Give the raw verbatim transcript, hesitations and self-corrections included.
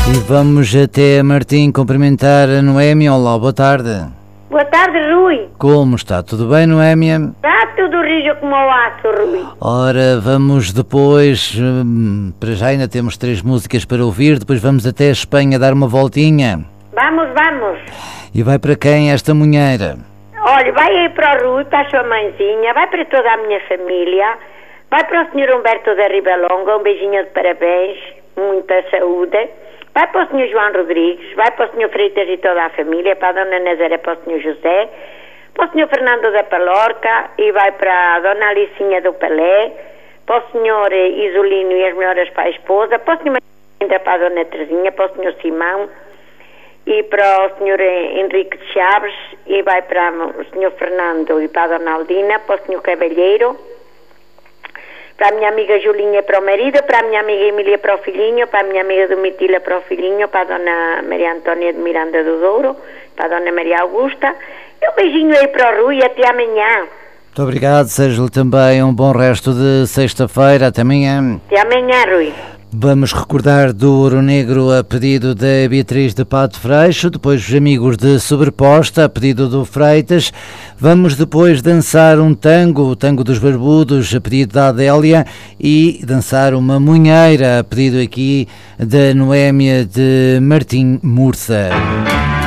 E vamos até Martim cumprimentar a Noémia. Olá, boa tarde. Boa tarde, Rui. Como está? Tudo bem, Noémia? Está tudo rijo como o aço, Rui. Ora, vamos depois, hum, para já ainda temos três músicas para ouvir, depois vamos até a Espanha dar uma voltinha. Vamos, vamos. E vai para quem esta munheira? Olha, vai aí para o Rui, para a sua mãezinha, vai para toda a minha família, vai para o senhor Humberto da Ribalonga, um beijinho de parabéns, muita saúde. Vai para o senhor João Rodrigues, vai para o senhor Freitas e toda a família, para a dona Nazaré, para o senhor José, para o senhor Fernando da Palorca e vai para a dona Alicinha do Pelé, para o senhor Isolino e as melhoras para a esposa, para o senhor Marinda, para a dona Terezinha, para o senhor Simão e para o senhor Henrique de Chaves e vai para o senhor Fernando e para a dona Aldina, para o senhor Cavalheiro, para a minha amiga Julinha para o marido, para a minha amiga Emília para o filhinho, para a minha amiga Domitila para o filhinho, para a dona Maria Antônia de Miranda do Douro, para a dona Maria Augusta. E um beijinho aí para o Rui e até amanhã. Muito obrigado, seja-lhe também um bom resto de sexta-feira. Até amanhã. Até amanhã, Rui. Vamos recordar do Ouro Negro a pedido da Beatriz de Pato Freixo, depois os amigos de Sobreposta a pedido do Freitas. Vamos depois dançar um tango, o tango dos barbudos a pedido da Adélia e dançar uma munheira a pedido aqui da Noémia de Martim Mursa.